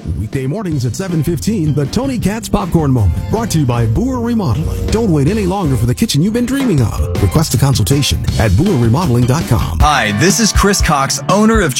Weekday mornings at 7:15, the Tony Katz Popcorn Moment. Brought to you by Boer Remodeling. Don't wait any longer for the kitchen you've been dreaming of. Request a consultation at BoerRemodeling.com. Hi, this is Chris Cox, owner of